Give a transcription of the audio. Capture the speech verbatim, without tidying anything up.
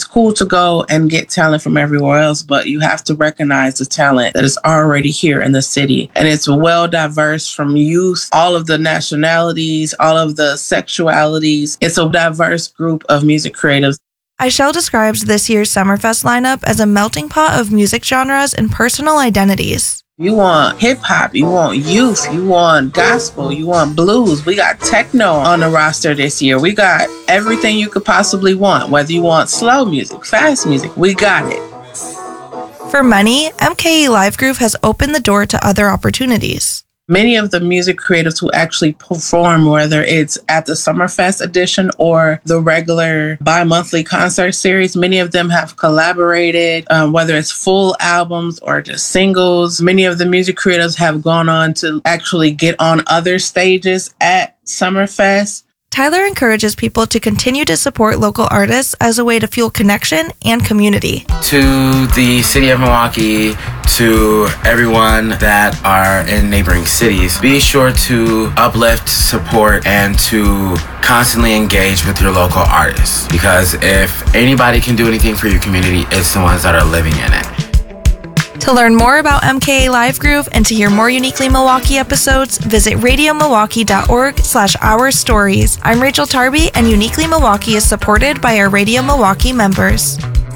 cool to go and get talent from everywhere else, but you have to recognize the talent that is already here in the city. And it's well diverse from youth, all of the nationalities, all of the sexualities. It's a diverse group of music creatives. Ishelle describes this year's Summerfest lineup as a melting pot of music genres and personal identities. You want hip hop, you want youth, you want gospel, you want blues. We got techno on the roster this year. We got everything you could possibly want, whether you want slow music, fast music, we got it. For many, M K E Live Groove has opened the door to other opportunities. Many of the music creatives who actually perform, whether it's at the Summerfest edition or the regular bi-monthly concert series, many of them have collaborated, um, whether it's full albums or just singles. Many of the music creatives have gone on to actually get on other stages at Summerfest. Tyler encourages people to continue to support local artists as a way to fuel connection and community. To the city of Milwaukee, to everyone that are in neighboring cities, be sure to uplift, support, and to constantly engage with your local artists. Because if anybody can do anything for your community, it's the ones that are living in it. To learn more about M K A Live Groove and to hear more Uniquely Milwaukee episodes, visit radio milwaukee dot org slash our stories. I'm Rachel Tarby, and Uniquely Milwaukee is supported by our Radio Milwaukee members.